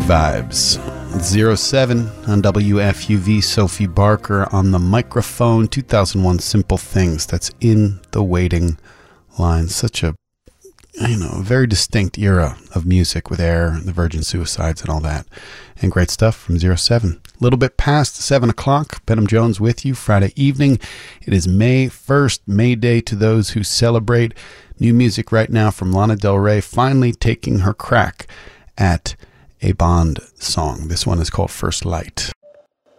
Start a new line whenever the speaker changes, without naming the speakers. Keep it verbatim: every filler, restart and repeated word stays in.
Vibes. zero seven on W F U V. Sophie Barker on the microphone. two thousand one Simple Things. That's In the Waiting Line. Such a, you know, very distinct era of music with Air, the Virgin Suicides and all that. And great stuff from zero seven. A little bit past seven o'clock. Benham Jones with you Friday evening. It is May first, May Day to those who celebrate. New music right now from Lana Del Rey, finally taking her crack at a Bond song. This one is called First Light.